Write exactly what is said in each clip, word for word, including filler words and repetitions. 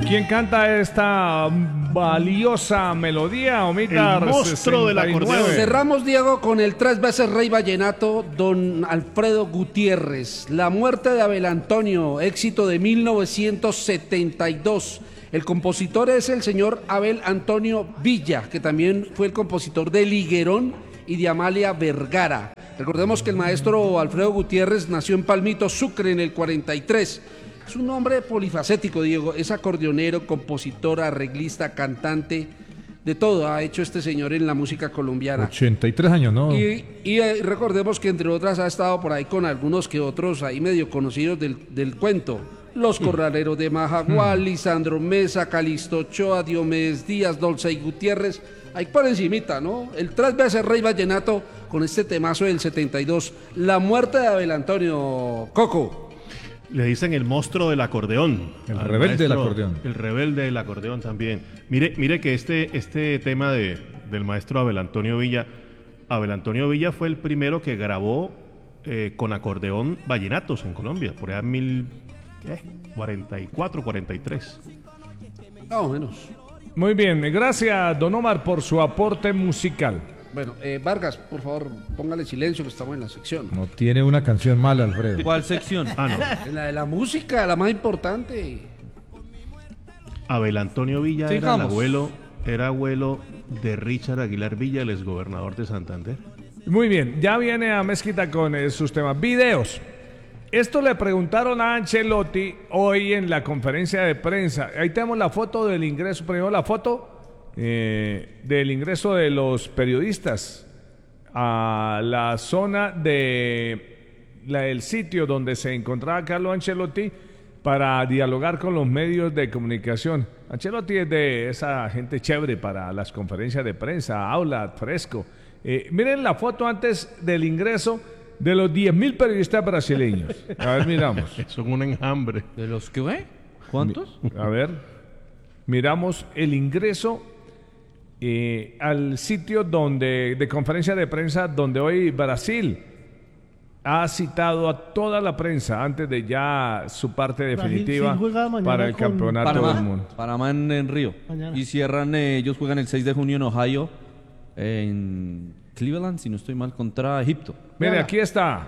¿Quién canta esta valiosa melodía, Omita? El monstruo del acordeón. Cerramos, Diego, con el tres veces rey vallenato, don Alfredo Gutiérrez. La muerte de Abel Antonio, éxito de mil novecientos setenta y dos. El compositor es el señor Abel Antonio Villa, que también fue el compositor de Liguerón y de Amalia Vergara. Recordemos que el maestro Alfredo Gutiérrez nació en Palmito, Sucre, en el cuarenta y tres. Es un hombre polifacético, Diego. Es acordeonero, compositor, arreglista, cantante, de todo ha hecho este señor en la música colombiana. ochenta y tres años, ¿no? Y, y eh, recordemos que entre otras ha estado por ahí con algunos que otros ahí medio conocidos del, del cuento. Los Corraleros de Majagual, mm. Lisandro Mesa, Calixto Ochoa, Diomedes Díaz, Dolce Gutiérrez. Ahí por encimita, ¿no? El tres veces rey vallenato con este temazo del setenta y dos. La muerte de Abel Antonio. Coco. Le dicen el monstruo del acordeón. El rebelde maestro, del acordeón. El rebelde del acordeón también. Mire, mire que este, este tema de, del maestro Abel Antonio Villa, Abel Antonio Villa fue el primero que grabó eh, con acordeón vallenatos en Colombia, por allá en mil cuarenta y cuatro, cuarenta y tres. Más o menos. Muy bien, gracias Don Omar por su aporte musical. Bueno, eh, Vargas, por favor, póngale silencio que estamos en la sección. No tiene una canción mala, Alfredo. ¿Cuál sección? Ah, no. La de la música, la más importante. Abel Antonio Villa Sigamos. era el abuelo, era abuelo de Richard Aguilar Villa, el exgobernador de Santander. Muy bien, ya viene a Mezquita con eh, sus temas. Videos. Esto le preguntaron a Ancelotti hoy en la conferencia de prensa. Ahí tenemos la foto del ingreso, primero la foto eh, del ingreso de los periodistas a la zona de la, del sitio donde se encontraba Carlo Ancelotti para dialogar con los medios de comunicación. Ancelotti es de esa gente chévere para las conferencias de prensa, habla fresco. Eh, miren la foto antes del ingreso de los diez mil periodistas brasileños. A ver, miramos. Son un enjambre. ¿De los que ve? ¿Cuántos? A ver, miramos el ingreso eh, al sitio donde de conferencia de prensa donde hoy Brasil ha citado a toda la prensa antes de ya su parte definitiva Brasil sí juega mañana para el con campeonato Panamá, del mundo. Panamá en, en Río. Mañana. Y cierran, eh, ellos juegan el seis de junio en Ohio, en Cleveland, si no estoy mal, contra Egipto. Mire, aquí está.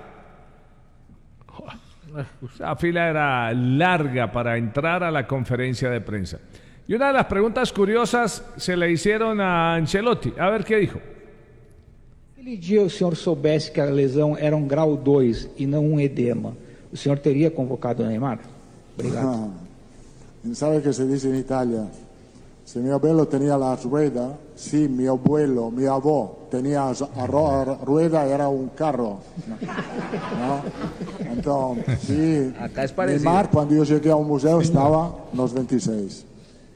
La fila era larga para entrar a la conferencia de prensa. Y una de las preguntas curiosas se le hicieron a Ancelotti. A ver qué dijo. Aquele dia o senhor soubesse que a lesão era um grau dois e não um edema, o senhor teria convocado o Neymar? Obrigado. Ah, ¿sabe qué se dice en Italia? Si mi abuelo tenía la rueda, sí, mi abuelo, mi avó tenía la rueda, era un carro. ¿No? Entonces, sí, Acá es parecido. Neymar, cuando yo llegué a un museo, estaba en los veintiséis.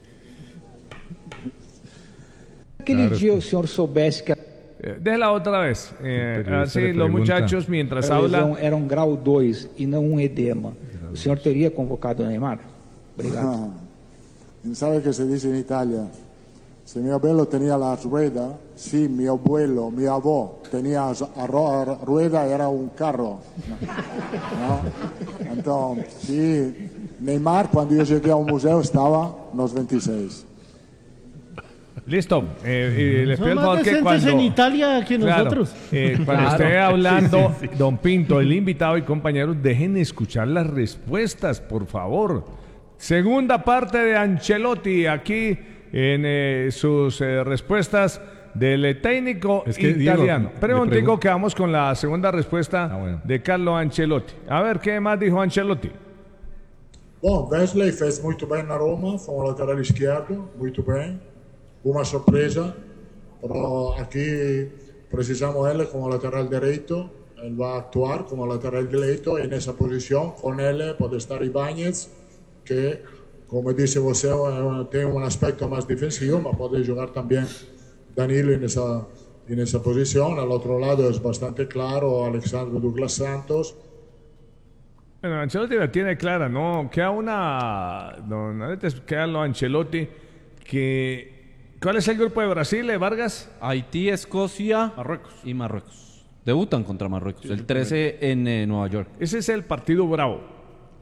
Aquele Claro. dia o senhor soubesse que a Eh, déjela otra vez. Eh, periodista así le los pregunta. muchachos mientras a lesão hablan. era um grau dois e não um edema, o senhor teria convocado o Neymar? Obrigado. Ah, ¿sabe qué se dice en Italia? Si mi abuelo tenía la rueda, sí, mi abuelo, mi avó tenía la rueda, era un carro. ¿No? Entonces, sí, Neymar, cuando yo llegué a un museo, estaba en los veintiséis. Listo. Eh, y les Son pido el más favor que decentes cuando. en Italia que Claro, nosotros. eh, cuando Claro. esté hablando, don Pinto, el invitado y compañeros, dejen escuchar las respuestas, por favor. Segunda parte de Ancelotti aquí en eh, sus eh, respuestas del eh, técnico Es que, Diego, italiano. Pero le un pregun- tico que vamos con la segunda respuesta Ah, bueno. de Carlo Ancelotti. A ver qué más dijo Ancelotti. Bom, Wesley fez muito bem na Roma, foi um lateral esquerdo, muito bem. Uma surpresa, pero aqui precisamos ele como lateral direito. Ele vai atuar como lateral direito e nessa posição, com ele pode estar Ibáñez, que, como disse você, eh, tem um aspecto mais defensivo, mas pode jogar também Danilo nessa, nessa posição. Al outro lado é bastante claro Alexandre Douglas Santos. Bueno, Ancelotti la tiene clara, ¿no? Queda una... Don Aretes, queda lo Ancelotti que... ¿Cuál es el grupo de Brasil, eh, Vargas? Haití, Escocia Marruecos. y Marruecos. Debutan contra Marruecos el trece en eh, Nueva York. Ese es el partido bravo.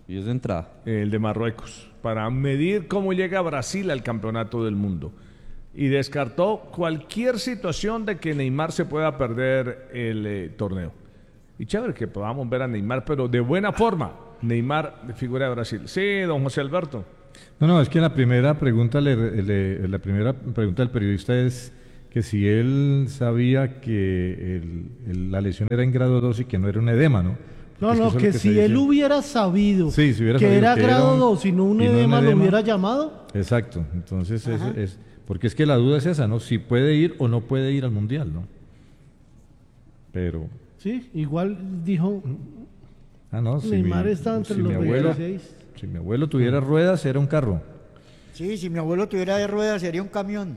Y es de entrada. El de Marruecos, para medir cómo llega Brasil al campeonato del mundo. Y descartó cualquier situación de que Neymar se pueda perder el eh, torneo. Y chévere que podamos ver a Neymar, pero de buena forma. Neymar de figura de Brasil. Sí, don José Alberto. No, no, es que la primera pregunta, le, le- la primera pregunta del periodista es que si él sabía que el- el- la lesión era en grado dos y que no era un edema, ¿no? No, Es no, eso es que lo se si dice. él hubiera sabido Sí, si hubiera que sabido era que era grado un- dos y no un y no un edema, lo edema. hubiera llamado. Exacto, entonces es, es- porque es que la duda es esa, ¿no? Si puede ir o no puede ir al Mundial, ¿no? Pero, Sí, igual dijo, ah, no, si Neymar mi, está entre si los mi abuelo, veintiséis. si mi abuelo tuviera ruedas, era un carro. Sí, si mi abuelo tuviera de ruedas sería un camión.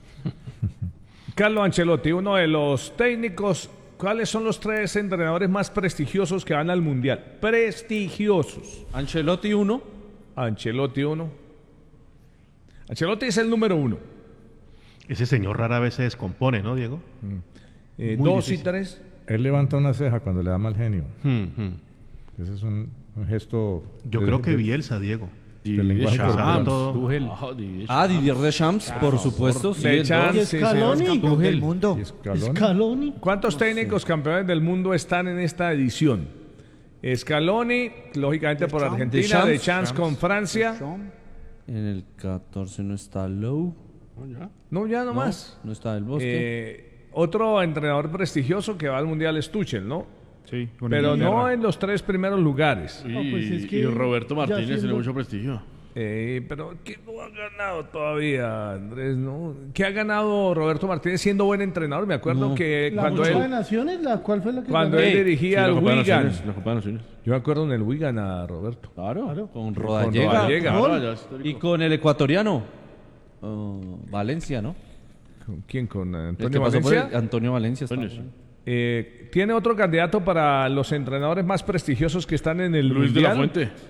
Carlo Ancelotti, uno de los técnicos. ¿Cuáles son los tres entrenadores más prestigiosos que van al Mundial? Prestigiosos. Ancelotti uno. Ancelotti uno. Ancelotti es el número uno. Ese señor rara vez se descompone, ¿no, Diego? Eh, Muy dos difícil. y tres. Él levanta una ceja cuando le da mal genio. Hmm, hmm. Ese es un, un gesto... Yo de- creo que de- Bielsa, Diego. del lenguaje corporal. todo. Ah, Didier Deschamps, por supuesto. Sí, el Deschamps, dos. sí, Scaloni. señor. Campeón del mundo. Y Scaloni. Scaloni. ¿Cuántos técnicos campeones del mundo están en esta edición? Scaloni, lógicamente por Deschamps. Argentina, Deschamps. Deschamps con Francia. En el catorce no está Lowe. No, ya no más. No está el Bosque. Eh, otro entrenador prestigioso que va al Mundial es Tuchel, ¿no? Sí, con Pero no Inglaterra. en los tres primeros lugares. No, pues es que y Roberto ya Martínez tiene siendo- mucho prestigio. Eh, pero ¿qué no ha ganado todavía, Andrés? ¿No? ¿Qué ha ganado Roberto Martínez siendo buen entrenador? Me acuerdo No. que La cuando Copa de él, Naciones, la, ¿cuál fue la que cuando ganó? él Ey, dirigía Sí, al la Copa de Wigan. Naciones, la Copa de Naciones. Yo me acuerdo en el Wigan a Roberto. Claro, Claro. con Con Rodallega. Rodallega. Claro, ya es histórico. Y con el ecuatoriano. oh, Valencia, ¿no? ¿Con quién? ¿Con El que Antonio pasó por Valencia? el- Antonio Valencia. está Antonio, bien. sí. Eh, ¿Tiene otro candidato para los entrenadores más prestigiosos que están en el Luis de la Mundial? Fuente.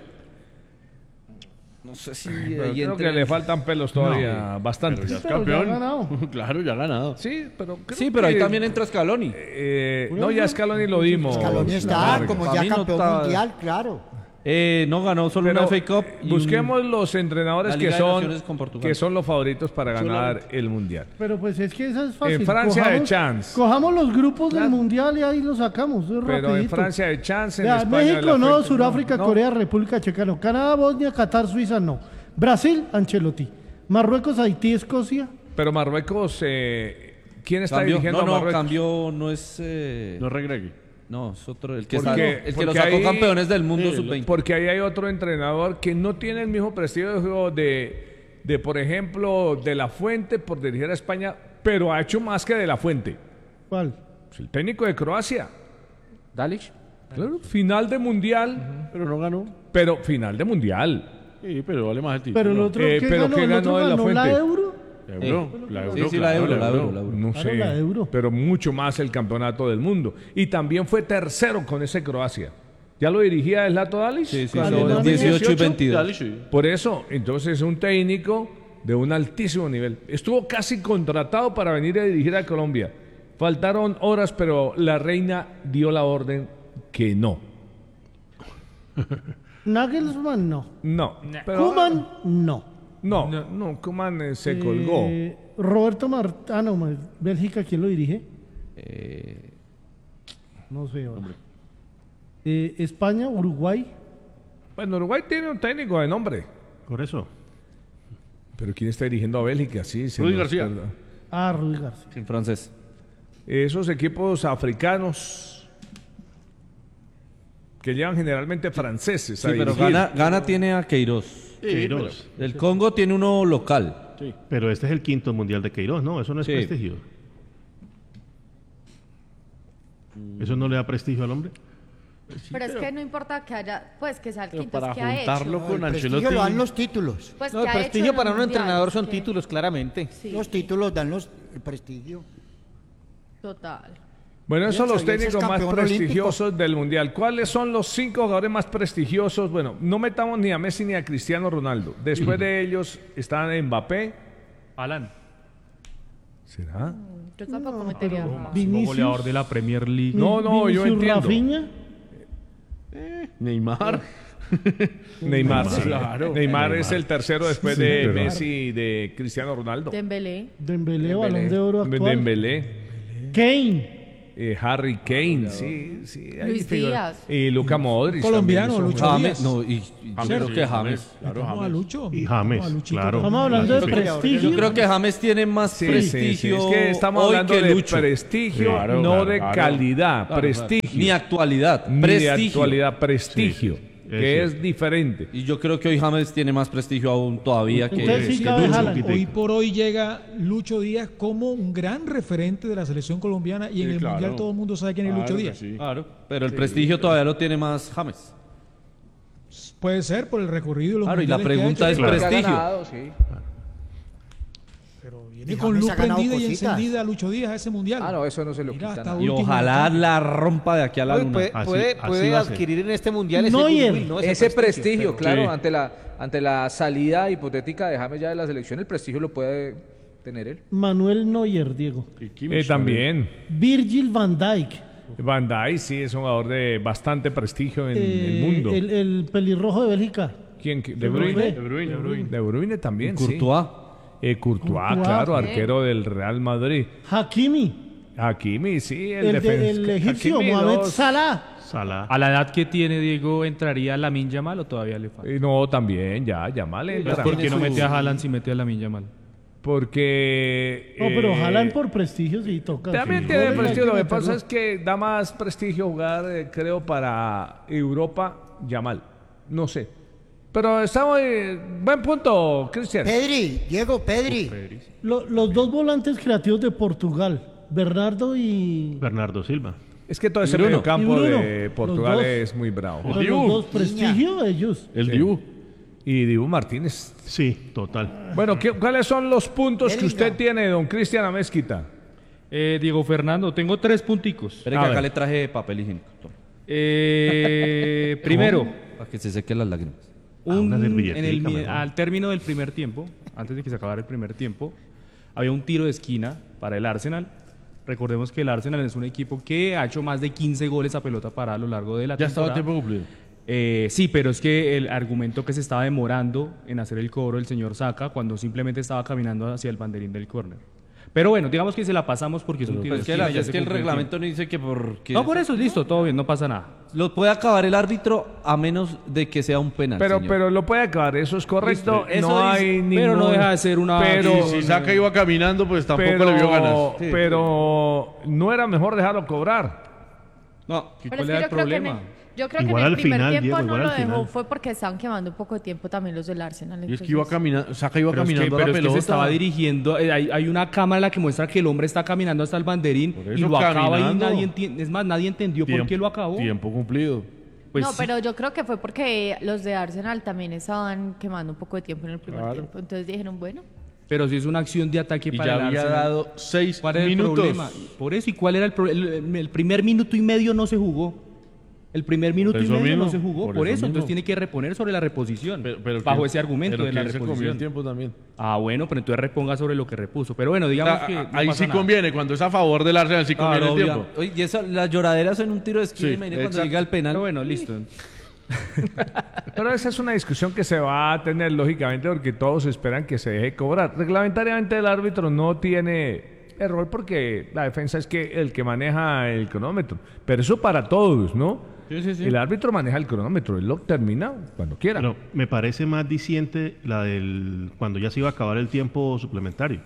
No sé si Pero ahí creo entre- que le faltan pelos todavía bastante. Pero ya es Pero ya ha campeón. ganado. Claro, ya ha ganado. Sí, pero creo Sí, pero ahí que- también entra Scaloni. Eh, no, ya Scaloni lo dimos. Scaloni está Vargas. como Para ya mí no campeón está- mundial, claro. Eh, no ganó solo Pero una F A Cup. y un- busquemos los entrenadores la que Liga de son, Naciones con Portugal. que son los favoritos para ganar el Mundial. Pero pues es que esa es fácil. En Francia de Cojamos- Chance. Cojamos los grupos Claro. del Mundial y ahí los sacamos. Es Pero en rapidito. Francia de chance, en Vea, España de México la no, Fuente, Sudáfrica, no. Corea, República Checa no. Canadá, Bosnia, Qatar, Suiza no. Brasil, Ancelotti. Marruecos, Haití, Escocia. Pero Marruecos, eh, ¿quién está Cambió. dirigiendo No, no, a Marruecos? cambió, no es. eh, No regregue. No, es otro. El que, Porque- sacó- el que porque lo sacó ahí- campeones del mundo Sí, sub veinte. Porque ahí hay otro entrenador que no tiene el mismo prestigio de, de, por ejemplo, de La Fuente por dirigir a España, pero ha hecho más que de La Fuente. ¿Cuál? Pues el técnico de Croacia. Dalic. Claro, final de Mundial, Pero no ganó. pero final de Mundial. Sí, pero vale más el título. Pero el otro Eh, ¿qué pero ganó? ¿qué ¿El otro ganó de La ganó la Fuente? Euro? Euro, la Sí, Euro, sí, la claro, euro, la euro, la euro. No Claro, sé, la Euro. pero mucho más el campeonato del mundo. Y también fue tercero con ese Croacia. ¿Ya lo dirigía Zlatko Dalic? Sí, sí, Cuando sí, en Alemania. dieciocho y dieciocho. veintidós. Dale, sí. Por eso, entonces es un técnico de un altísimo nivel. Estuvo casi contratado para venir a dirigir a Colombia. Faltaron horas, pero la reina dio la orden que no. Nagelsmann no. No. Pero, Koeman no. No, no, Koeman eh, se colgó. Eh, Roberto Martínez. Ah, no, ma- Bélgica, ¿quién lo dirige? Eh, No sé. ahora. Eh, España, Uruguay. Bueno, Uruguay tiene un técnico de nombre. Por eso. Pero ¿quién está dirigiendo a Bélgica? Sí, se Rudy nos García. perdón. Ah, Rudy García. en francés. Esos equipos africanos que llevan generalmente franceses a Sí, pero dirigir. Gana, Gana tiene a Queiroz. Queiroz. El Congo tiene uno local. Pero este es el quinto mundial de Queiroz, ¿no? Eso no es Sí. prestigio. ¿Eso no le da prestigio al hombre? Pero es que no importa que haya, pues que sea el Pero quinto, para es que ha juntarlo hecho. con El prestigio Ancelotti. lo dan los títulos. Pues No, que el ha hecho prestigio en para los un entrenador mundiales, son que- títulos, claramente. Sí, Los títulos dan los, el prestigio. total. Bueno, esos son los Bielsa, Bielsa es técnicos más campeón olímpico. prestigiosos del Mundial. ¿Cuáles son los cinco jugadores más prestigiosos? Bueno, no metamos ni a Messi ni a Cristiano Ronaldo. Después de ellos están Mbappé. Alan, ¿Será? Yo tampoco metería. máximo Vinicius. goleador de la Premier League. No, no, yo Vinicius, entiendo. Rafinha. Neymar. Neymar, sí. Claro. Neymar es Neymar. el tercero después Sí, de pero- Messi y de Cristiano Ronaldo. Dembélé. Dembélé, balón de oro actual. Dembélé. Kane. Eh, Harry Kane, sí, sí. ahí Luis figura. Díaz. Y Luca Modric. Colombiano, también, Lucho son- James, Díaz. no, y, y yo creo sí, que James. James, claro, Vamos a James. Lucho. Y James, Vamos a Luchito. claro. Estamos hablando de Sí. prestigio. Yo creo que James tiene más Sí, sí, prestigio sí. Es que estamos hoy hablando que de Lucho. prestigio, Claro, no claro, de claro. calidad, Claro, prestigio. claro. Ni actualidad, Ni de prestigio. actualidad, prestigio. Sí, que es es diferente. Y yo creo que hoy James tiene más prestigio aún todavía que, Entonces sí que cabe Lucho. Haaland. Hoy por hoy llega Lucho Díaz como un gran referente de la selección colombiana y en Sí, el claro. Mundial todo el mundo sabe quién es Claro Lucho que Díaz. sí. Claro, pero el prestigio todavía lo tiene más James. Puede ser por el recorrido de los Claro, y la mundiales que ha pregunta hecho, es pero- prestigio. Pero viene Y con James luz ha ganado prendida y cositas. encendida Lucho Díaz a ese Mundial. Ah, no, eso no se lo Mira, quita hasta nada. Y último ojalá momento. la rompa de aquí a la Oye, luna. puede Así- puede, así puede va a ser. adquirir en este mundial ese Neuer. goodwill, ¿no? Ese prestigio, claro, Sí. ante la ante la salida hipotética de James ya de la selección, el prestigio lo puede tener él. Manuel Neuer, Diego. Y Kimmich Eh, también. Virgil van Dijk. Van Dijk sí es un jugador de bastante prestigio en eh, el mundo. El, el pelirrojo de Bélgica. ¿Quién? De De Bruyne. Bruyne. De Bruyne, de Bruyne. De Bruyne también, Courtois. sí. Eh, Courtois, Courtois. claro, Bien. arquero del Real Madrid. Hakimi. Hakimi, sí, el, El, de- defensa. el egipcio, Hakimi, Mohamed dos. Salah. Salah. ¿A la edad que tiene Diego entraría Lamine Yamal o todavía le falta? Eh, No, también, ya, ya mal. Pues, ¿por qué no mete a Haaland si mete a Lamine Yamal? Porque. No, pero eh, Haaland por prestigio sí toca. También Sí. tiene Goles hay prestigio. Lo que meterlo. pasa es que da más prestigio jugar, eh, creo, para Europa, Yamal. No sé. Pero estamos. eh, buen punto, Cristian. Pedri, Diego, Pedri. Lo- los dos volantes creativos de Portugal, Bernardo y... Bernardo Silva. Es que todo ese Bruno. medio campo Y Bruno. de Los Portugal dos. es muy bravo. Pero los dos prestigio ellos. El Sí. Dibu. Y Dibu Martínez. Sí, total. Bueno, ¿qué- ¿cuáles son los puntos que usted tiene, don Cristian Amezquita? Eh, Diego Fernando, tengo tres punticos. Espera A que acá ver. le traje papel higiénico. Toma. Eh, primero, Para que se sequen las lágrimas. Ah, una un- servilletica en el, mi- mejor. al término del primer tiempo, antes de que se acabara el primer tiempo, había un tiro de esquina para el Arsenal. Recordemos que el Arsenal es un equipo que ha hecho más de quince goles a pelota parada a lo largo de la Ya estaba el temporada. tiempo cumplido. Eh, sí, pero es que el argumento que se estaba demorando en hacer el cobro el señor Saca cuando simplemente estaba caminando hacia el banderín del córner. Pero bueno, digamos que se la pasamos porque es un tiro Pero de es que, esquina, la- ya es se que el cumplió reglamento tiempo. no dice que porque... No, por eso, listo, todo bien, no pasa nada. Lo puede acabar el árbitro a menos de que sea un penal. Pero, señor. pero lo puede acabar, eso es correcto. Listo, eso no dice- hay ningún... pero no deja de ser una- Pero, Si Saca iba caminando, pues tampoco pero, le vio ganas. pero no era mejor dejarlo cobrar. No, Pero ¿cuál es que era yo el creo que en problema? el- Yo creo Igual que en al el primer final, tiempo Diego, no igual lo al dejó final. fue porque estaban quemando un poco de tiempo también los del Arsenal. Y es que entonces- iba caminando, Saca iba Pero es que, caminando a pero la es que se pelota. estaba dirigiendo, eh, hay, hay una cámara en la que muestra que el hombre está caminando hasta el banderín Por y eso, lo acaba y caminando. nadie entiende, es más, nadie entendió por Tiempo- qué lo acabó. Tiempo cumplido. Pues no, sí. pero yo creo que fue porque los de Arsenal también estaban quemando un poco de tiempo en el primer Claro. tiempo. Entonces dijeron, bueno, Pero si es una acción de ataque Y para ya el había Arsenal. dado seis ¿Cuál era minutos. el problema? Por eso, ¿y cuál era el problema? El, el primer minuto y medio no se jugó. El primer minuto y eso medio mismo, no se jugó. por Por, eso eso, entonces mismo. tiene que reponer sobre la reposición. Pero- pero bajo que- ese argumento pero de la que él se comió reposición. el tiempo también. Ah, bueno, pero entonces reponga sobre lo que repuso. Pero bueno, digamos Ah, que. ah, no ahí pasa sí nada. conviene, cuando es a favor del Arsenal sí conviene Claro, el obvia- tiempo. Oye, y esa, las lloraderas en un tiro de esquina, Sí, imagínate cuando exacto. llega el penal. Pero bueno, listo. Pero esa es una discusión que se va a tener lógicamente porque todos esperan que se deje cobrar. Reglamentariamente el árbitro no tiene error porque la defensa es que el que maneja el cronómetro. Pero eso para todos, ¿no? Sí, sí, sí. El árbitro maneja el cronómetro, él lo termina cuando quiera. Pero me parece más diciente la del cuando ya se iba a acabar el tiempo suplementario.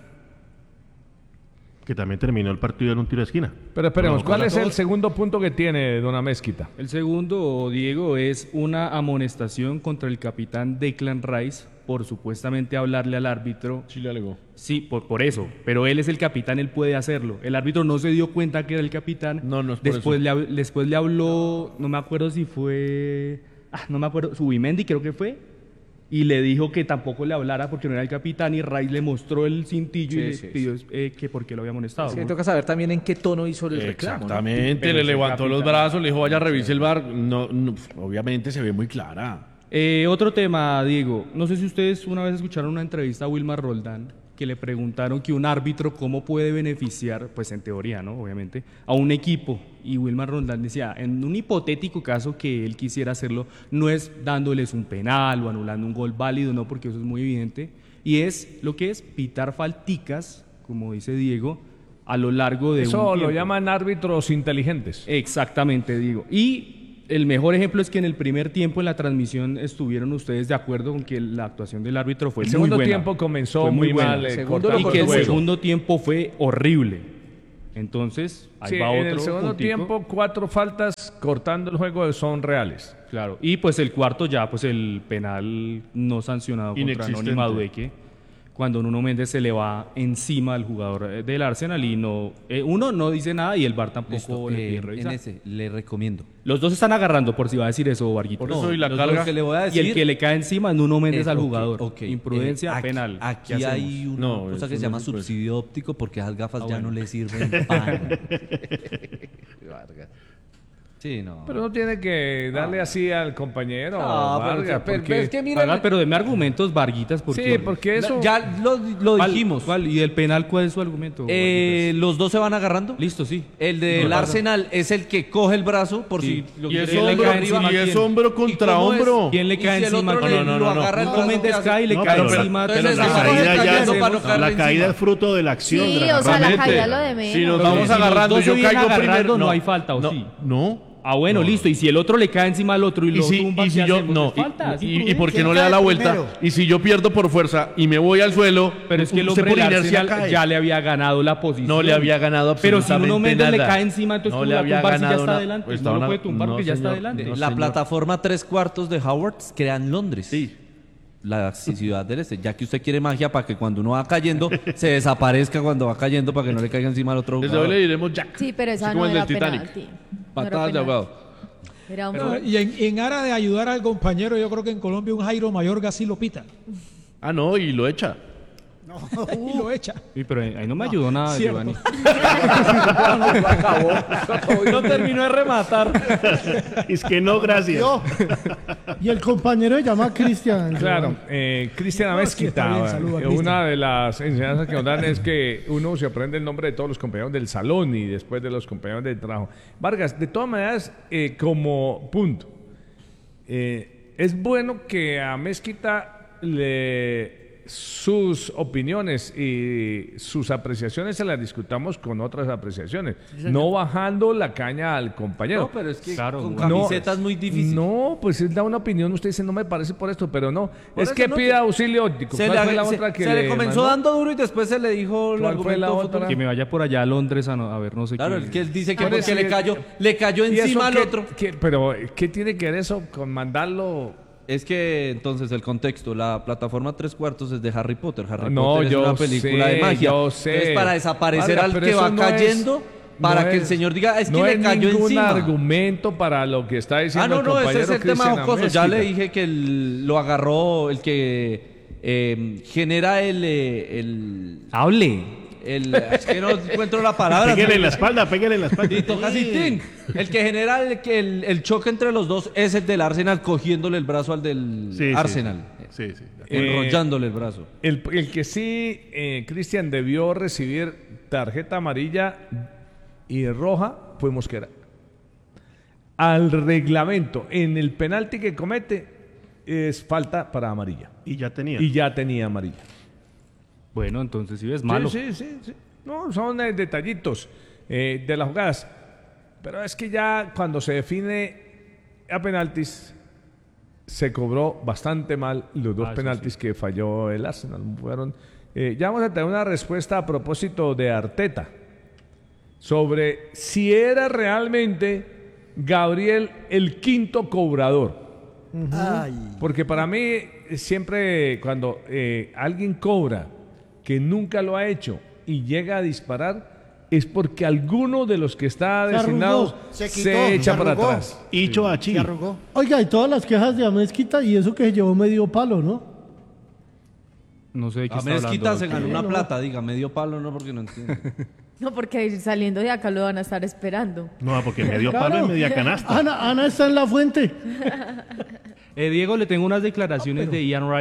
Que también terminó el partido en un tiro de esquina. Pero esperemos, No, ¿cuál para es el todos. segundo punto que tiene Dona Mezquita? El segundo, Diego, es una amonestación contra el capitán Declan Rice por supuestamente hablarle al árbitro. Chile alegó. Sí, por, por eso. Pero él es el capitán, él puede hacerlo. El árbitro no se dio cuenta que era el capitán. No, no es por después eso. le, hab- después le habló, no me acuerdo si fue... Ah, no me acuerdo, Subimendi creo que fue. Y le dijo que tampoco le hablara porque no era el capitán y Rice le mostró el cintillo y Sí, le sí, pidió eh, que por qué lo había amonestado. es que toca saber también en qué tono hizo el reclamo. ¿no? Exactamente, Pero le es el levantó los capitán. brazos, le dijo, vaya, revise el bar. No, no, obviamente se ve muy clara. Eh, otro tema, Diego. No sé si ustedes una vez escucharon una entrevista a Wilmar Roldán que le preguntaron que un árbitro cómo puede beneficiar, pues en teoría, ¿no? Obviamente, a un equipo. Y Wilmar Roldán decía, en un hipotético caso que él quisiera hacerlo, no es dándoles un penal o anulando un gol válido, no, porque eso es muy evidente, y es lo que es pitar falticas, como dice Diego, a lo largo de Eso un tiempo. lo llaman árbitros inteligentes. Exactamente, Diego. Y el mejor ejemplo es que en el primer tiempo en la transmisión estuvieron ustedes de acuerdo con que la actuación del árbitro fue El muy segundo buena. tiempo comenzó Fue muy buena. mal, eh, Segundo cortando y que el el juego. segundo tiempo fue horrible. Entonces, ahí Sí, va otro en el segundo puntico. tiempo, cuatro faltas cortando el juego son reales. Claro. Y pues el cuarto ya, pues el penal no sancionado contra Inexistente. Noni Madueque, cuando Nuno Méndez se le va encima al jugador eh, del Arsenal y no, eh, uno no dice nada y el V A R tampoco Listo, le eh, pide en revisar. ese le recomiendo. Los dos se están agarrando por si va a decir eso, Varguito. Por eso, y la los carga- dos que le voy a Y decir- el que le cae encima es Nuno Méndez Eh, al ok, jugador. ok. Imprudencia, Eh, aquí- penal. Aquí ¿Qué hay hacemos? una No, cosa eso que no se llama se puede. subsidio óptico porque esas gafas Ah, ya bueno. no le sirven pan. Sí, no. Pero no tiene que darle así al compañero. No, pero- Vargas, pero- porque- es que mira- Haga, pero deme argumentos, Varguitas. Porque Sí, porque eso... Ya lo, lo ¿Cuál- dijimos. cuál? ¿Y el penal cuál es su argumento? Eh, los dos se van agarrando. Listo, sí. El del No, Arsenal es el que coge el brazo por Sí. si lo Y es quiere hombro, caer arriba. y es hombro contra cómo es? hombro. ¿Quién le Y cae si el encima? otro No, le- no, lo no, no. agarra el Nuno brazo, Méndez ¿qué hace? cae y le No, cae pero la- encima. entonces pero de la esa la- vaina caída ya cayendo es, para no caerle la caída encima. es fruto de la acción. Sí, de la o sea, la agarramiento. caída lo de menos. Si nos Pero vamos si los agarrando, dos se yo vienen caigo agarrando, primero. no hay falta, ¿o no, sí? No. Ah, bueno, listo. Y si el otro le cae encima al otro y Y lo si, tumba, y si ¿qué yo hacemos? no, Es falta, es y, y, y imprudencia. por qué no ¿Quién le da cae la vuelta? primero? Y si yo pierdo por fuerza y me voy al suelo, Pero es que el usted hombre por del inercia Arsenal cae. ya le había ganado la posición. No le había ganado Pero si absolutamente Nuno Méndez le nada. cae encima, entonces No ¿cómo le va a había tumbar si ya ganado está una- adelante? pues no estaba lo puede una- tumbar no, porque ya está señor. adelante. No, La señor. plataforma tres cuartos de Howard queda en Londres. Sí. La ciudad del este. Ya que usted quiere magia para que cuando uno va cayendo se desaparezca cuando va cayendo para que no le caiga encima al otro Desde jugador. hoy le diremos Jack. Sí, pero esa Así no como el era del Titanic. penalti. No era Patadas de penalti. ahogado. Era un Pero, gol. y en, en aras de ayudar al compañero, yo creo que en Colombia un Jairo Mayorga sí lo pita. Ah, no, y lo echa. Y lo echa. Sí, pero ahí no me ayudó nada, Cierto. Giovanni. No terminó de rematar. Es que no, gracias. Yo. Y el compañero se llama Cristian. Claro, eh, Cristian No, sí, está Amezquita. bien, saluda, eh, Cristian. una de las enseñanzas que nos dan es que uno se aprende el nombre de todos los compañeros del salón y después de los compañeros del trabajo. Vargas, de todas maneras, eh, como punto, eh, es bueno que a Mezquita le sus opiniones y sus apreciaciones se las discutamos con otras apreciaciones, no bajando la caña al compañero. No, pero es que Claro, con no, camiseta es muy difícil. No, pues él da una opinión, usted dice, no me parece por esto, pero no. Por es eso que no, pida que- auxilio óptico. Se, ¿Cuál le, fue la se- otra que se le le comenzó mandó? dando duro y después se le dijo el ¿Cuál fue la argumento otra? Que me vaya por allá a Londres a, no- a ver no sé Claro, qué. el que él dice que Quiere porque le decir- cayó, le cayó ¿Y eso encima al qué- otro. qué- pero, ¿qué tiene que ver eso con mandarlo? Es que entonces el contexto, la plataforma tres cuartos es de Harry Potter. Harry No, Potter es yo una película sé, de magia. yo sé. Es para desaparecer Vargas, al pero que eso va no es- cayendo, para no que el es- señor diga, es que no le cayó ningún encima. argumento para lo que está Ah, diciendo no, el no, ese compañero es el tema Cristian jocoso. Ya Amezquita. le dije que el- lo agarró el que eh, genera el, eh, el, Hable. el... Es que no encuentro la palabra. Pégale en la espalda, pégale en la espalda. Y toca así, tin. El que genera el, que el, el choque entre los dos es el del Arsenal cogiéndole el brazo al del Sí, sí, Arsenal. Sí, sí. Enrollándole el brazo. El, el que sí, eh, Cristian, debió recibir tarjeta amarilla y roja fue Mosquera. Al reglamento, en el penalti que comete, es falta para amarilla. Y ya tenía. Y ya tenía amarilla. Bueno, entonces sí es malo. Sí, sí, sí, sí. No, son eh, detallitos eh, de las jugadas. Pero es que ya cuando se define a penaltis, se cobró bastante mal los dos Ah, eso penaltis sí. que falló el Arsenal. Fueron, eh, ya vamos a tener una respuesta a propósito de Arteta sobre si era realmente Gabriel el quinto cobrador. Ay. Porque para mí eh, siempre cuando eh, alguien cobra que nunca lo ha hecho y llega a disparar es porque alguno de los que está Se designado arrugó. se, Se quitó, echa se para arrugó. atrás. Hicho a chi. Se arrugó. Oiga, y todas las quejas de Amezquita y eso que se llevó medio palo, ¿no? No sé de qué A está Mezquita hablando. se ganó doctor. una plata, diga, medio palo, no, porque no entiendo. No, porque saliendo de acá lo van a estar esperando. No, porque medio Claro. palo y media canasta. Ana, Ana está en la fuente. Eh, Diego, le tengo unas declaraciones de Ian Wright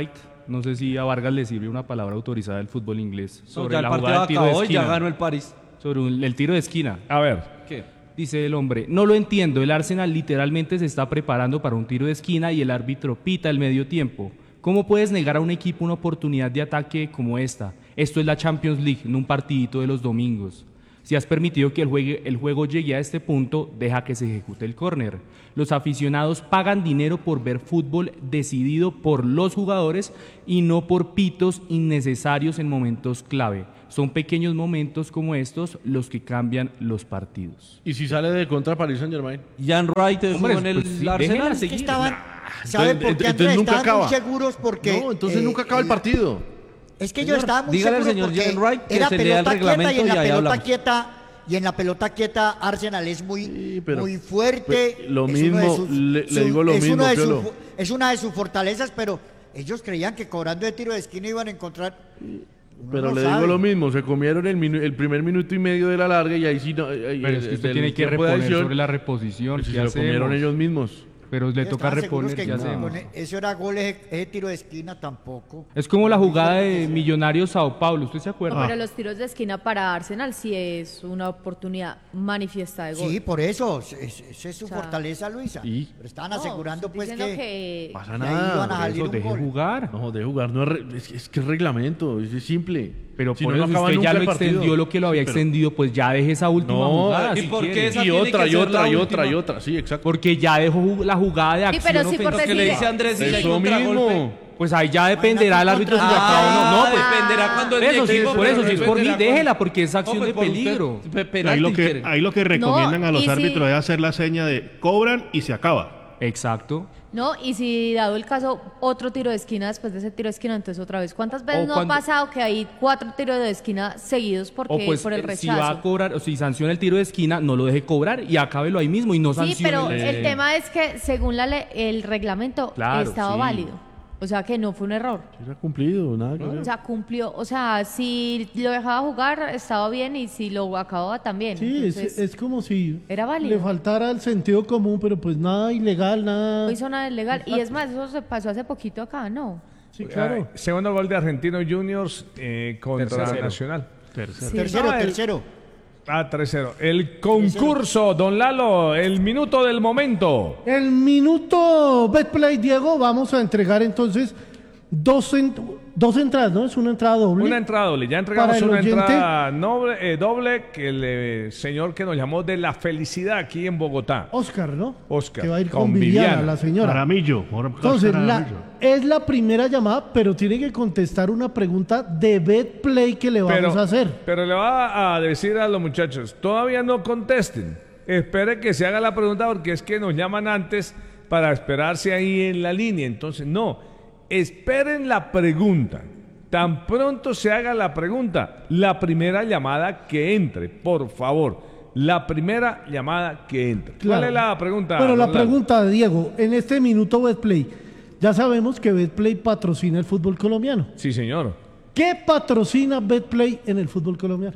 No sé si a Vargas le sirve una palabra autorizada del fútbol inglés. Sobre ya la el partido jugada del tiro de acabó y ya esquina. ganó el París. Sobre un- el tiro de esquina. A ver. ¿Qué? Dice el hombre, no lo entiendo, el Arsenal literalmente se está preparando para un tiro de esquina y el árbitro pita el medio tiempo. ¿Cómo puedes negar a un equipo una oportunidad de ataque como esta? Esto es la Champions League, no un partidito de los domingos. Si has permitido que el, juegue- el juego llegue a este punto, deja que se ejecute el córner. Los aficionados pagan dinero por ver fútbol decidido por los jugadores y no por pitos innecesarios en momentos clave. Son pequeños momentos como estos los que cambian los partidos. ¿Y si sale de contra Paris Saint Germain? Jan Wright jugó Hombre, en el pues sí, Arsenal. déjenla Es que seguir. estaban, ¿saben por qué? entonces Andrés? nunca Estaban muy acaba. seguros porque... No, entonces eh, nunca acaba el partido. Es que yo estaba muy dígale al seguro señor porque Jalen Wright que era se lea el pelota quieta y reglamento en y la ahí pelota hablamos. quieta y en la pelota quieta Arsenal es muy, pero- muy fuerte. pues, lo es uno de mismo, sus- le- le su- digo lo es mismo, uno de sus Piolo. fu- es una de sus fortalezas, pero ellos creían que cobrando de tiro de esquina iban a encontrar. Uno Pero no le sabe. digo lo mismo, se comieron el, minu- el primer minuto y medio de la larga y ahí sí no. ahí- Pero es que eh, usted del tiene que tiempo de reponer adición, sobre la reposición. pues si ¿qué se lo comieron hacemos? ellos mismos. Pero le toca Estaban seguros reponer, que ¿qué no, hacemos? con eso era gol, ese, ese tiro de esquina tampoco. Es como la jugada de Millonarios Sao Paulo, ¿usted se acuerda? No, pero los tiros de esquina para Arsenal sí es una oportunidad manifiesta de gol. Sí, por eso, esa es, es su O sea, fortaleza, Luisa. ¿y? Pero estaban No, asegurando estoy pues diciendo que, que- Pasa que ahí nada. iban a por salir Eso, un deje gol. jugar. No, de jugar, no es, re- es, es que es reglamento, es, es simple. Pero Si por no, no eso acaba usted nunca ya lo el partido. extendió lo que lo había Sí, pero- extendido, pues ya deje esa última No, jugada. ¿y si por qué quiere. esa Y tiene otra, que y ser otra, la y otra, última? y otra, sí, exacto. Porque ya dejó ju- la jugada de Sí, acción pero sí por ofensiva. ¿Qué le decir- dice Andrés si ya hay Eso contragolpe? mismo. Pues ahí ya dependerá el árbitro si la acaba o no. No, pues dependerá cuando el eso sí, equipo- por eso, si es por mí, dependerá cuando- déjela, porque es acción No, pues de por usted, peligro. pe- penalti Ahí lo, que, quiere. ahí lo que recomiendan a los y si- árbitros es hacer la seña de cobran y se acaba. Exacto. No, y si dado el caso, otro tiro de esquina después de ese tiro de esquina, entonces otra vez. ¿Cuántas veces O no cuando- ha pasado que hay cuatro tiros de esquina seguidos porque O pues por el eh, si rechazo? va a cobrar, o si sanciona el tiro de esquina, no lo deje cobrar y acábelo ahí mismo y no Sí, sancione. pero el- el tema es que según la le- el reglamento Claro, estaba sí. válido. O sea que no fue un error. Sí, se ha cumplido, nada que ver. O sea, cumplió. O sea, si lo dejaba jugar estaba bien y si lo acababa también. Sí, es, Entonces, es como si era válido. le faltara el sentido común, pero pues nada ilegal, nada. No hizo nada ilegal. Y es más, eso se pasó hace poquito acá, ¿no? Sí, claro. Ah, segundo gol de Argentino Juniors eh, contra Tercero. Nacional. Tercero. Sí. Tercero, No, el- tercero. Ah, tres cero. El concurso, don Lalo, el minuto del momento. El minuto Betplay, Diego, vamos a entregar entonces dos, en- dos entradas, ¿no? Es una entrada doble. Una entrada doble. Ya entregamos Para el una oyente. entrada noble- eh, doble que el eh, señor que nos llamó de la felicidad aquí en Bogotá. Oscar, ¿no? Oscar. Que va a ir con, con Viviana, Viviana. la señora. Aramillo. Entonces, la- es la primera llamada, pero tiene que contestar una pregunta de Betplay que le vamos Pero, a hacer. pero le va a decir a los muchachos, todavía no contesten. Espere que se haga la pregunta porque es que nos llaman antes para esperarse ahí en la línea. Entonces, no, esperen la pregunta. Tan pronto se haga la pregunta, la primera llamada que entre, por favor. La primera llamada que entre. ¿Cuál Claro. es la pregunta? Bueno, la don Lalo? pregunta de Diego, en este minuto Betplay, ya sabemos que Betplay patrocina el fútbol colombiano. Sí, señor. ¿Qué patrocina Betplay en el fútbol colombiano?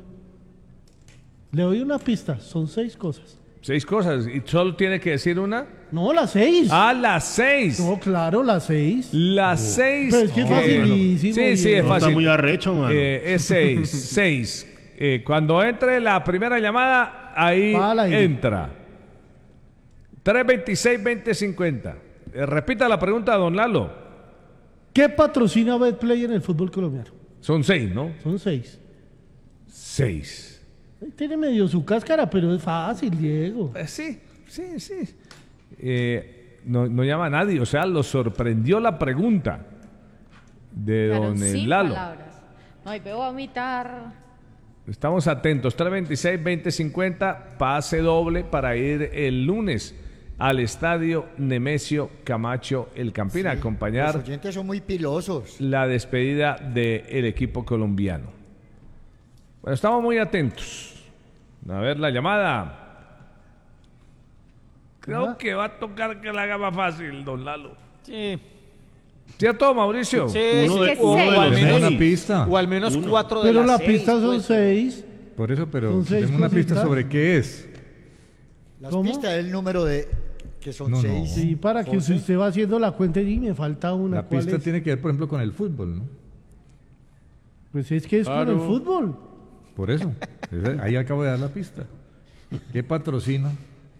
Le doy una pista, son seis cosas. Seis cosas. ¿Y solo tiene que decir una? No, las seis. Ah, las seis. No, claro, las seis. Las seis. Pero es que es que- facilísimo, Sí, sí, Diego. es No, fácil. está muy arrecho, mano. Eh, es seis. seis. Eh, cuando entre la primera llamada, ahí Va al aire. entra. tres veintiséis veinte cincuenta. Eh, repita la pregunta, don Lalo. ¿Qué patrocina Betplay en el fútbol colombiano? Son seis, ¿no? Son seis. Seis. Tiene medio su cáscara, pero es fácil, Diego. Eh, sí, sí, sí. Eh, no, no llama a nadie. O sea, lo sorprendió la pregunta de Claro, don eh, sin Lalo. palabras. No, y veo vomitar. Estamos atentos. tres veintiséis veinte cincuenta, pase doble para ir el lunes al estadio Nemesio Camacho El Campín a Los acompañar oyentes son muy pilosos. la despedida del equipo colombiano. Bueno, estamos muy atentos. A ver la llamada. Creo Ajá. que va a tocar que la haga más fácil, don Lalo. Sí. ¿Cierto, Mauricio? Sí, Uno sí, de- o, uno de o al los menos, seis. Una pista. o al menos cuatro de Pero las la seis, pista son pues. seis. Por eso, pero Son seis denme una pista cositas. sobre qué es. Las ¿Cómo? pistas del número de que son No, no. seis. Sí, para que once. usted va haciendo la cuenta y me falta una. La ¿cuál pista es? tiene que ver, por ejemplo, con el fútbol, ¿no? Pues es que es con Claro. el fútbol. Por eso. Esa- Ahí acabo de dar la pista. ¿Qué patrocina?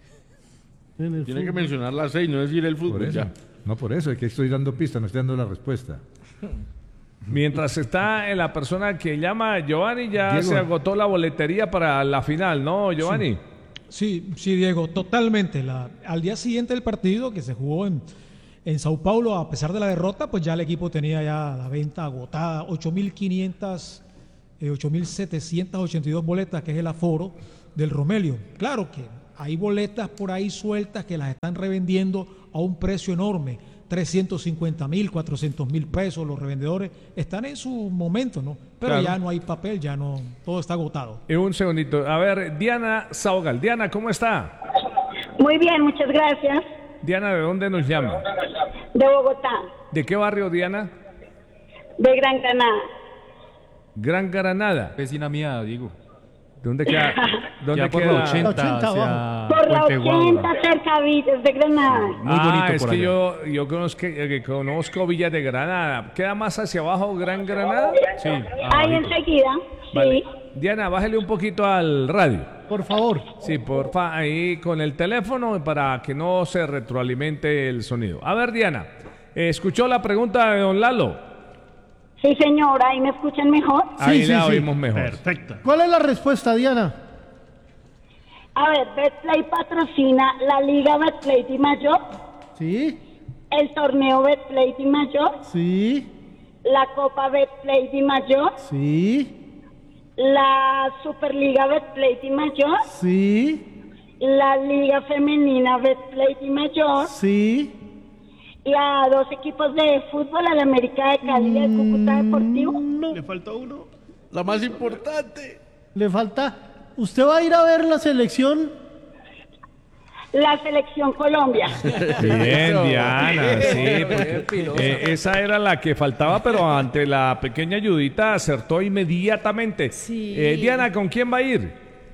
En el Tiene que fútbol. mencionar las seis, no decir el Por fútbol eso. ya. No, por eso, es que estoy dando pista, no estoy dando la respuesta. Mientras está en la persona que llama Giovanni, ya Diego. se agotó la boletería para la final, ¿no, Giovanni? Sí, sí, Diego, totalmente. La, al día siguiente del partido que se jugó en, en Sao Paulo, a pesar de la derrota, pues ya el equipo tenía ya la venta agotada, ocho mil quinientas, eh, ocho mil setecientas ochenta y dos boletas, que es el aforo del Romelio. Claro que hay boletas por ahí sueltas que las están revendiendo a un precio enorme, trescientos cincuenta mil, cuatrocientos mil pesos. Los revendedores están en su momento, ¿no? Pero Claro. ya no hay papel, ya no, todo está agotado. En un segundito. A ver, Diana Saugal. Diana, ¿cómo está? Muy bien, muchas gracias. Diana, ¿de dónde nos llama? De Bogotá, ¿De qué barrio, Diana? de Gran Granada. Gran Granada. Vecina mía, Diego. ¿Dónde queda? ¿Dónde Queda por queda? la ochenta, ochenta hacia Por la Puente ochenta, Guagua. cerca de Villas de Granada. Muy ah, bonito es por que allá. yo, yo conozco, eh, que conozco Villas de Granada. ¿Queda más hacia abajo Gran Granada? Sí, Ahí abajito. enseguida, Vale. sí. Diana, bájale un poquito al radio. Por favor. Sí, porfa, ahí con el teléfono para que no se retroalimente el sonido. A ver, Diana, eh, ¿escuchó la pregunta de don Lalo? Sí, señora, ¿ahí me escuchan mejor? Ahí sí, la sí. oímos mejor. Perfecta. ¿Cuál es la respuesta, Diana? A ver, Betplay patrocina la Liga Betplay Di Mayor, Sí, el torneo Betplay Di Mayor, sí, la Copa Betplay Di Mayor, sí, la Superliga Betplay Di Mayor, sí, la Liga Femenina Betplay Di Mayor, sí. y a dos equipos de fútbol, al América de Cali y al Cúcuta Deportivo. Le falta uno. La más importante. Le falta. ¿Usted va a ir a ver la selección? La Selección Colombia. Bien, Diana, sí, porque, eh, esa era la que faltaba, pero ante la pequeña ayudita acertó inmediatamente. Sí. Eh, Diana, ¿con quién va a ir?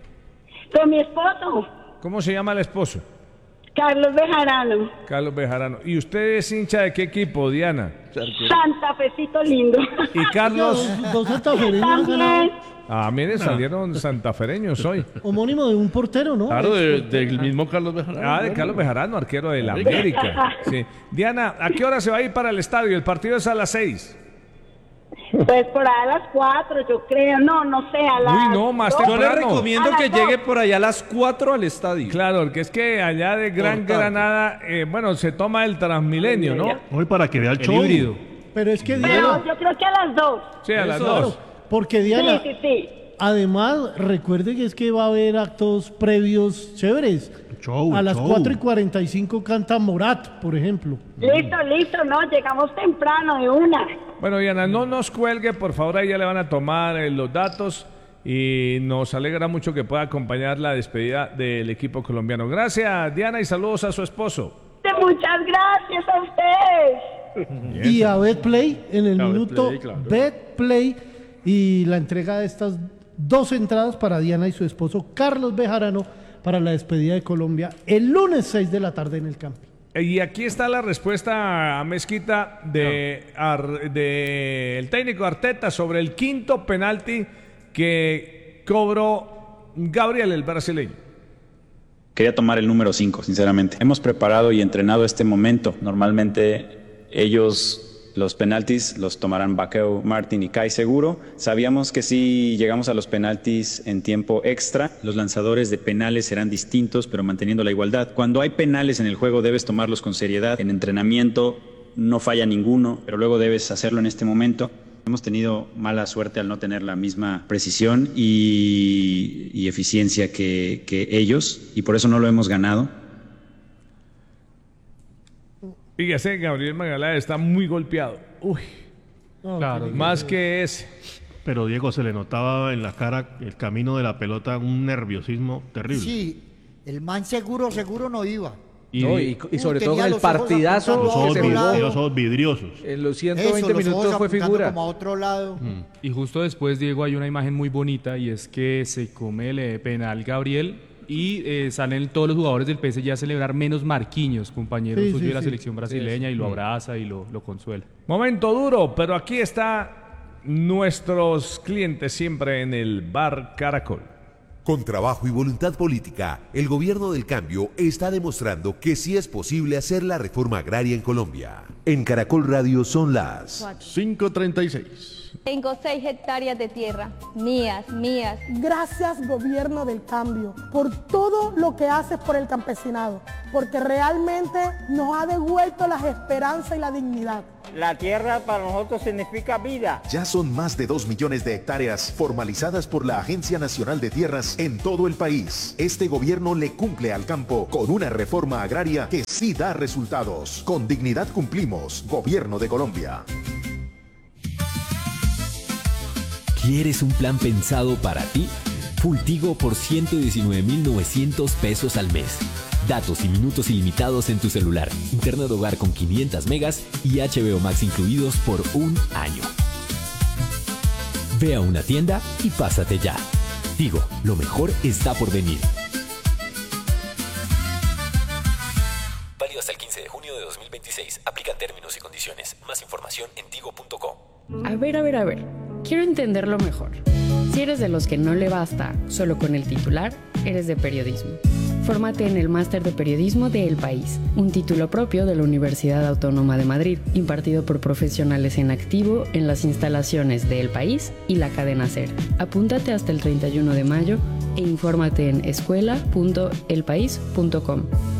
Con mi esposo, ¿Cómo se llama el esposo? Carlos Bejarano. Carlos Bejarano. ¿Y usted es hincha de qué equipo, Diana? Santa Fecito lindo. ¿Y Carlos? Dos, dos santafereños han También. ganado. Ah, mire, salieron santafereños hoy. Homónimo de un portero, ¿no? Claro, de- del mismo Carlos Bejarano. Ah, de Carlos Bejarano, arquero de la América. Sí. Diana, ¿a qué hora se va a ir para el estadio? El partido es a las seis. Pues por ahí a las cuatro, yo creo. No, no sé, a las Uy, no, más dos. Yo le temprano. recomiendo A que las dos. llegue por allá a las cuatro al estadio. Claro, porque es que allá de Gran Por tarde. Granada, eh, bueno, se toma el Transmilenio, ¿no? Hoy para que vea el, El show. híbrido. Pero es que Pero Diana, yo creo que a las dos. Sí, a las Eso. dos. porque Diana, Sí, sí, sí. además, recuerde que es que va a haber actos previos chéveres. Show, A las show. cuatro y cuarenta y cinco canta Morat, por ejemplo. Listo, listo, no, llegamos temprano de una. Bueno, Diana, no nos cuelgue, por favor, ahí ya le van a tomar eh, los datos y nos alegra mucho que pueda acompañar la despedida del equipo colombiano. Gracias, Diana, y saludos a su esposo. Muchas gracias a ustedes. Y a Betplay en el A minuto Betplay, claro. Betplay y la entrega de estas dos entradas para Diana y su esposo Carlos Bejarano para la despedida de Colombia el lunes seis de la tarde en el campo. Y aquí está la respuesta a Mezquita de, Ar- de el técnico Arteta sobre el quinto penalti que cobró Gabriel, el brasileño. Quería tomar el número cinco, sinceramente. Hemos preparado y entrenado este momento. Normalmente ellos los penaltis los tomarán Baqueu, Martin y Kai seguro. Sabíamos que si llegamos a los penaltis en tiempo extra, los lanzadores de penales serán distintos, pero manteniendo la igualdad. Cuando hay penales en el juego debes tomarlos con seriedad. En entrenamiento no falla ninguno, pero luego debes hacerlo en este momento. Hemos tenido mala suerte al no tener la misma precisión y, y eficiencia que, que ellos, y por eso no lo hemos ganado. Fíjese, Gabriel Magaláes está muy golpeado. Uy, Claro. más que ese. Pero Diego, se le notaba en la cara el camino de la pelota un nerviosismo terrible. Sí, el man seguro, seguro no iba. Y, no, y, y sobre Uy, todo con tenía el los ojos partidazo Los ojos, que se vid- jugó. los ojos vidriosos. En los ciento Eso, veinte los ojos minutos fue apuntando figura. como a otro lado. Y justo después, Diego, hay una imagen muy bonita y es que se come el eh, penal Gabriel y eh, salen todos los jugadores del P S G a celebrar, menos Marquinhos, compañero Sí, suyo sí, de la sí. selección brasileña, y lo Sí. abraza y lo, lo consuela. Momento duro, pero aquí está nuestros clientes siempre en el Bar Caracol. Con trabajo y voluntad política, el gobierno del cambio está demostrando que sí es posible hacer la reforma agraria en Colombia. En Caracol Radio son las cinco treinta y seis. Tengo seis hectáreas de tierra, mías, mías. Gracias, gobierno del cambio, por todo lo que haces por el campesinado, porque realmente nos ha devuelto las esperanzas y la dignidad. La tierra para nosotros significa vida. Ya son más de dos millones de hectáreas formalizadas por la Agencia Nacional de Tierras en todo el país. Este gobierno le cumple al campo con una reforma agraria que sí da resultados. Con dignidad cumplimos. Gobierno de Colombia. ¿Quieres un plan pensado para ti? Fultigo por ciento diecinueve mil novecientos pesos al mes. Datos y minutos ilimitados en tu celular. Internet hogar con quinientas megas y H B O Max incluidos por un año. Ve a una tienda y pásate ya. Tigo, lo mejor está por venir. Válido hasta el quince de junio de dos mil veintiséis. Aplican términos y condiciones. Más información en tigo punto com. A ver, a ver, a ver. Quiero entenderlo mejor. Si eres de los que no le basta solo con el titular, eres de periodismo. Fórmate en el Máster de Periodismo de El País, un título propio de la Universidad Autónoma de Madrid, impartido por profesionales en activo en las instalaciones de El País y la cadena SER. Apúntate hasta el treinta y uno de mayo e infórmate en escuela punto el país punto com.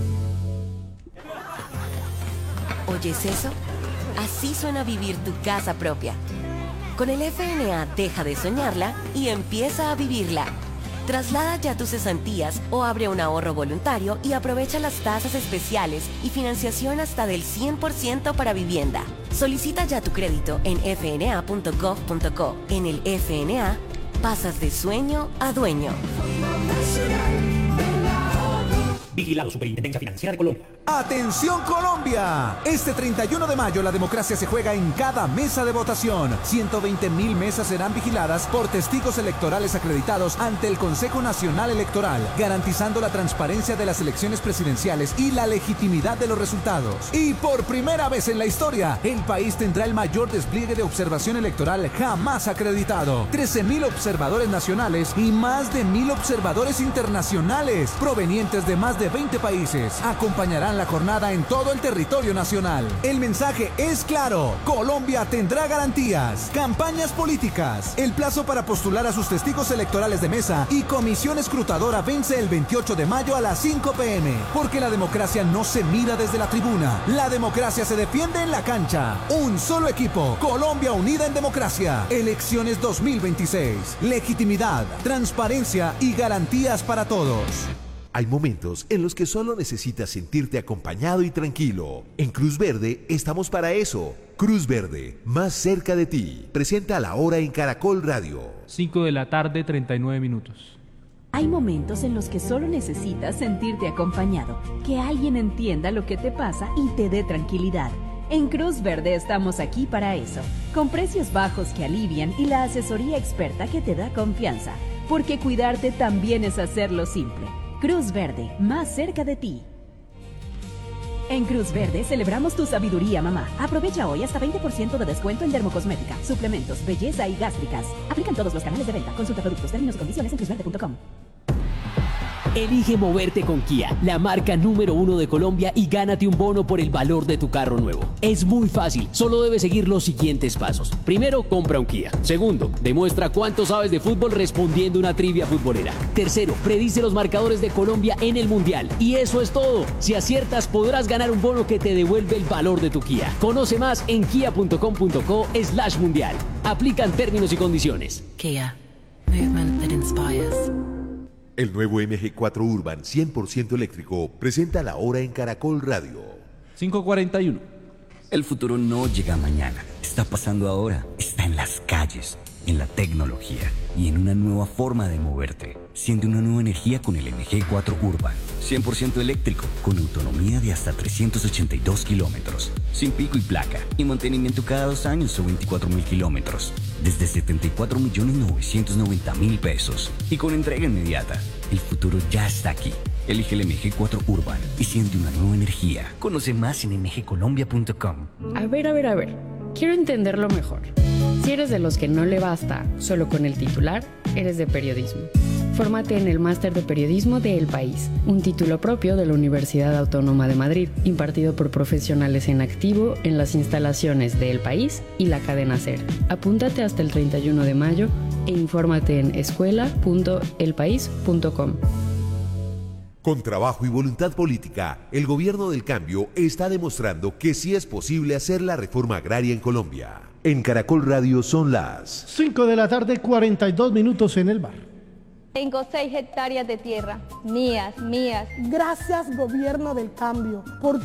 ¿Oyes eso? Así suena vivir tu casa propia. Con el F N A deja de soñarla y empieza a vivirla. Traslada ya tus cesantías o abre un ahorro voluntario y aprovecha las tasas especiales y financiación hasta del cien por ciento para vivienda. Solicita ya tu crédito en f n a punto gov punto co. En el F N A, pasas de sueño a dueño. Vigilado Superintendencia Financiera de Colombia. ¡Atención Colombia! Este treinta y uno de mayo la democracia se juega en cada mesa de votación. ciento veinte mil mesas serán vigiladas por testigos electorales acreditados ante el Consejo Nacional Electoral, garantizando la transparencia de las elecciones presidenciales y la legitimidad de los resultados. Y por primera vez en la historia, el país tendrá el mayor despliegue de observación electoral jamás acreditado. trece mil observadores nacionales y más de mil observadores internacionales, provenientes de más de veinte países, acompañarán la jornada en todo el territorio nacional. El mensaje es claro: Colombia tendrá garantías. Campañas políticas. El plazo para postular a sus testigos electorales de mesa y comisión escrutadora vence el veintiocho de mayo a las cinco p m Porque la democracia no se mira desde la tribuna. La democracia se defiende en la cancha. Un solo equipo. Colombia unida en democracia. Elecciones dos mil veintiséis. Legitimidad, transparencia y garantías para todos. Hay momentos en los que solo necesitas sentirte acompañado y tranquilo. En Cruz Verde estamos para eso. Cruz Verde, más cerca de ti. Presenta la hora en Caracol Radio. cinco de la tarde, treinta y nueve minutos. Hay momentos en los que solo necesitas sentirte acompañado, que alguien entienda lo que te pasa y te dé tranquilidad. En Cruz Verde estamos aquí para eso, con precios bajos que alivian y la asesoría experta que te da confianza, porque cuidarte también es hacerlo simple. Cruz Verde, más cerca de ti. En Cruz Verde celebramos tu sabiduría, mamá. Aprovecha hoy hasta veinte por ciento de descuento en dermocosmética, suplementos, belleza y gástricas. Aplican todos los canales de venta. Consulta productos, términos y condiciones en cruz verde punto com. Elige moverte con Kia, la marca número uno de Colombia, y gánate un bono por el valor de tu carro nuevo. Es muy fácil, solo debes seguir los siguientes pasos. Primero, compra un Kia. Segundo, demuestra cuánto sabes de fútbol respondiendo una trivia futbolera. Tercero, predice los marcadores de Colombia en el Mundial. Y eso es todo. Si aciertas, podrás ganar un bono que te devuelve el valor de tu Kia. Conoce más en kia punto com punto co slash mundial. Aplican términos y condiciones. Kia, movement that inspires. El nuevo M G cuatro Urban cien por ciento eléctrico presenta la hora en Caracol Radio. cinco cuarenta y uno. El futuro no llega mañana, está pasando ahora, está en las calles, en la tecnología y en una nueva forma de moverte. Siente una nueva energía con el M G cuatro Urban, cien por ciento eléctrico, con autonomía de hasta trescientos ochenta y dos kilómetros, sin pico y placa, y mantenimiento cada dos años o veinticuatro mil kilómetros, desde setenta y cuatro millones novecientos noventa mil pesos, y con entrega inmediata. El futuro ya está aquí. Elige el M G cuatro Urban y siente una nueva energía. Conoce más en m g colombia punto com. A ver, a ver, a ver. Quiero entenderlo mejor. Si eres de los que no le basta solo con el titular, eres de periodismo. Fórmate en el Máster de Periodismo de El País, un título propio de la Universidad Autónoma de Madrid, impartido por profesionales en activo en las instalaciones de El País y la cadena SER. Apúntate hasta el treinta y uno de mayo e infórmate en escuela punto el país punto com. Con trabajo y voluntad política, el gobierno del cambio está demostrando que sí es posible hacer la reforma agraria en Colombia. En Caracol Radio son las cinco de la tarde, cuarenta y dos minutos en el bar. Tengo seis hectáreas de tierra, mías, mías. Gracias, gobierno del cambio, por